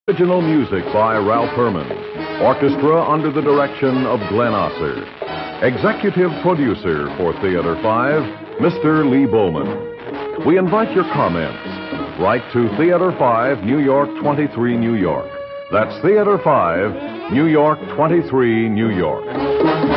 Original music by Ralph Herman. Orchestra under the direction of Glenn Osser. Executive producer for Theater 5, Mr. Lee Bowman. We invite your comments. Write to Theater 5, New York 23, New York. That's Theater 5, New York 23, New York.